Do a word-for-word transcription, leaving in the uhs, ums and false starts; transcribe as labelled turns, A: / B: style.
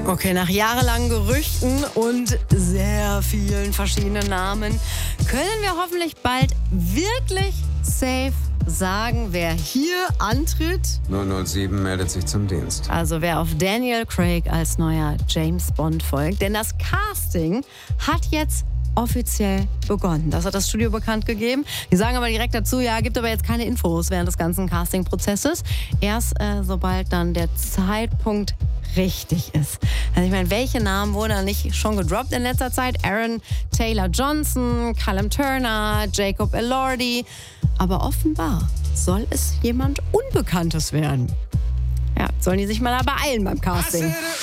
A: Okay, nach jahrelangen Gerüchten und sehr vielen verschiedenen Namen können wir hoffentlich bald wirklich safe sagen, wer hier antritt.
B: null null sieben meldet sich zum Dienst.
A: Also wer auf Daniel Craig als neuer James Bond folgt. Denn das Casting hat jetzt offiziell begonnen. Das hat das Studio bekannt gegeben. Die sagen aber direkt dazu, ja, gibt aber jetzt keine Infos während des ganzen Casting-Prozesses. Erst äh, sobald dann der Zeitpunkt richtig ist. Also ich meine, welche Namen wurden nicht schon gedroppt in letzter Zeit? Aaron Taylor Johnson, Callum Turner, Jacob Elordi. Aber offenbar soll es jemand Unbekanntes werden. Ja, sollen die sich mal da beeilen beim Casting.